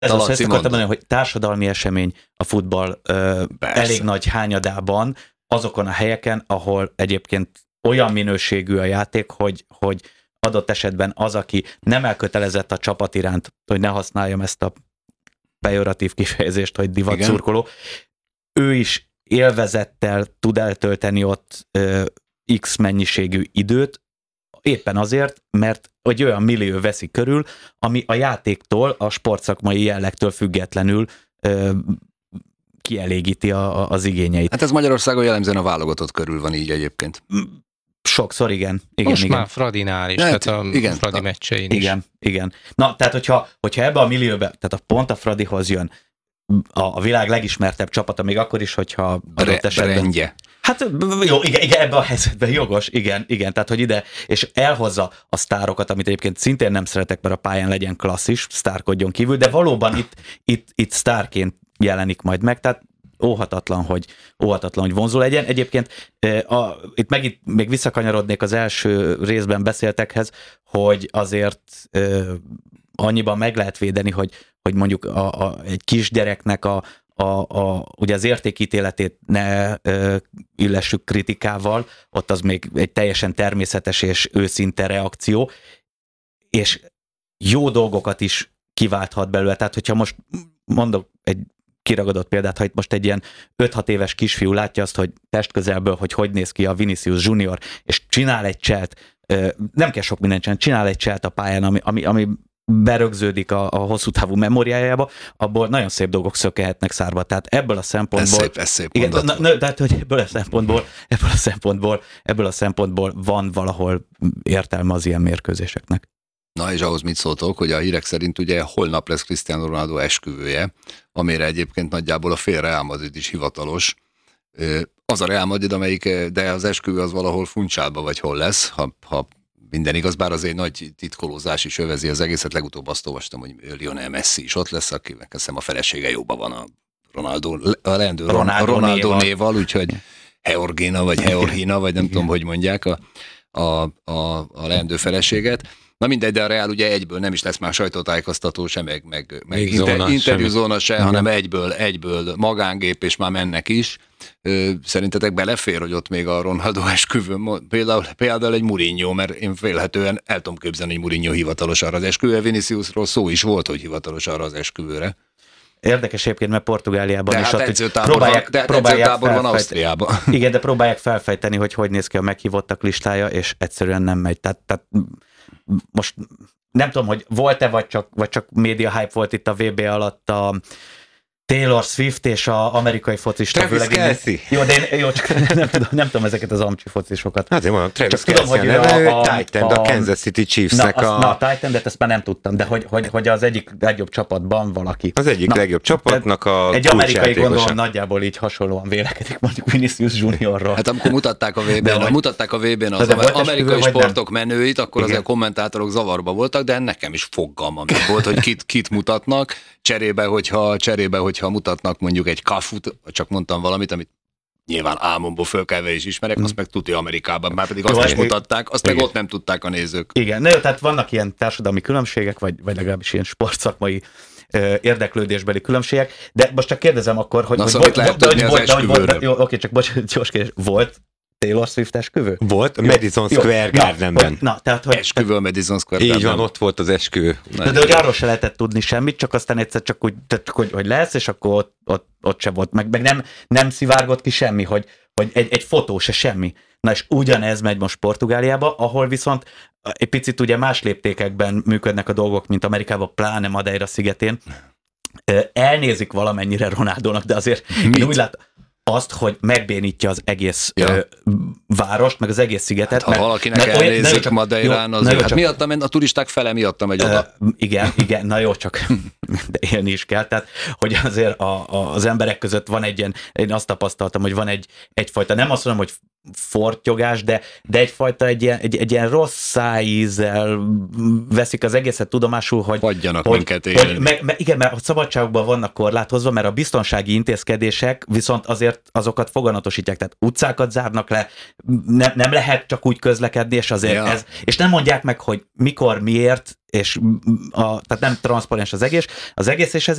Ezt akartam mondani, hogy társadalmi esemény a futball elég nagy hányadában, azokon a helyeken, ahol egyébként olyan minőségű a játék, hogy adott esetben az, aki nem elkötelezett a csapat iránt, hogy ne használjam ezt a pejoratív kifejezést, hogy divatszurkoló, ő is élvezettel tud eltölteni ott X mennyiségű időt, éppen azért, mert egy olyan millió veszi körül, ami a játéktól, a sportszakmai jellegtől függetlenül kielégíti az igényeit. Hát ez Magyarországon jellemzően a válogatott körül van így egyébként. Sokszor, igen. Most már Fradinál is, tehát a Fradi meccsein is. Igen. Na, tehát hogyha ebbe a millióbe, tehát pont a Fradihoz jön a világ legismertebb csapata, még akkor is, hogyha adott esetben... Rendje. Hát jó, igen, ebben a helyzetben jogos, igen, tehát hogy ide, és elhozza a sztárokat, amit egyébként szintén nem szeretek, mert a pályán legyen klasszis, sztárkodjon kívül, de valóban itt sztárként jelenik majd meg, tehát óhatatlan, hogy vonzó legyen. Egyébként itt még visszakanyarodnék az első részben beszéltekhez, hogy azért annyiban meg lehet védeni, hogy mondjuk egy kisgyereknek ugye az értékítéletét ne illessük kritikával, ott az még egy teljesen természetes és őszinte reakció, és jó dolgokat is kiválthat belőle. Tehát, hogyha most mondok egy kiragadott példát, ha itt most egy ilyen 5-6 éves kisfiú látja azt, hogy testközelből, hogy néz ki a Vinicius Junior, és csinál egy cselt, nem kell sok mindent csinál egy cselt a pályán, ami berögződik a hosszú távú memóriájába, abból nagyon szép dolgok szökkelhetnek szárba. Tehát ebből a szempontból... Ez szép mondat. Tehát, hogy ebből a szempontból van valahol értelme az ilyen mérkőzéseknek. Na és ahhoz mit szóltok, hogy a hírek szerint ugye holnap lesz Cristiano Ronaldo esküvője, amire egyébként nagyjából a fél Real Madrid is hivatalos. Az a Real Madrid, de az esküvő az valahol Funchálba vagy hol lesz, ha minden igaz, bár azért nagy titkolózás is övezi az egészet. Legutóbb azt olvastam, hogy Lionel Messi is ott lesz, akinek azt hiszem a felesége jobban van a Ronaldo néval, úgyhogy Georgina vagy Georgina, vagy nem tudom, hogy mondják a leendő feleséget. Na mindegy, de a Real ugye egyből nem is lesz már sajtótájékoztató se, meg interjúzóna se, hanem egyből magángép, és már mennek is. Szerintetek belefér, hogy ott még a Ronaldo esküvőn, például egy Mourinho, mert én félhetően el tudom képzelni, hogy Mourinho hivatalos arra az esküvőre, Viniciusról szó is volt, hogy hivatalos arra az esküvőre. Érdekes egyébként, mert Portugáliában is ott próbálják van Ausztriában. Igen, de próbálják felfejteni, hogy néz ki a meghívottak listája, és egyszerűen nem megy. Tehát most nem tudom, hogy volt-e, vagy csak média hype volt itt a VB alatt a Taylor Swift és az amerikai focista. Travis Kelce. Jó, csak nem tudom ezeket az amcsi focisokat. Hát én mondom, Travis Kelce a neve, Titan, a Kansas City Chiefsnek a Titan, de ezt már nem tudtam, de hogy az egyik legjobb csapatban valaki. Az egyik legjobb csapatnak a egy amerikai gondolom nagyjából így hasonlóan vélekedik mondjuk Vinicius Juniorról. Hát amikor mutatták a VB-n az amerikai sportok menőit, akkor azért a kommentátorok zavarba voltak, de nekem is fogalmam volt, hogy kit mutatnak, cserébe, hogyha mutatnak mondjuk egy kafut, csak mondtam valamit, amit nyilván álmomból fölkelve is ismerek, azt meg tuti Amerikában, már pedig azt is mutatták, azt meg ott nem tudták a nézők. Igen, tehát vannak ilyen társadalmi különbségek, vagy legalábbis ilyen sportszakmai érdeklődésbeli különbségek, de most csak kérdezem akkor, hogy... Na szóval lehet tudni az esküvőről. Jó, oké, csak gyors kérdés, volt Taylor Swift esküvő? Volt, a Madison Square Gardenben. Tehát, hogy esküvő a Madison Square Garden. Így van, ott volt az esküvő. De hogy arról se lehetett tudni semmit, csak aztán egyszer csak úgy, hogy lesz, és akkor ott se volt. Meg nem szivárgott ki semmi, hogy egy fotó se semmi. Na és ugyanez megy most Portugáliába, ahol viszont egy picit ugye más léptékekben működnek a dolgok, mint Amerikában, pláne Madeira szigetén. Elnézik valamennyire Ronaldónak, de azért én úgy látom, azt, hogy megbénítja az egész várost, meg az egész szigetet. Hát, ha valakinek elnézik Madeirán, azért. Hát miattam, a turisták fele miatt megy oda. Igen, na jó, csak de élni is kell. Tehát, hogy azért az emberek között van egy ilyen, én azt tapasztaltam, hogy van egyfajta, nem azt mondom, hogy fortyogás, de egyfajta egy ilyen rossz szájízzel veszik az egészet tudomásul, hogy... Hagyjanak minket élni. Igen, mert a szabadságokban vannak korlátozva, mert a biztonsági intézkedések viszont azért azokat foganatosítják, tehát utcákat zárnak le, nem lehet csak úgy közlekedni, és azért és nem mondják meg, hogy mikor, miért, tehát nem transzparens az egész, és ez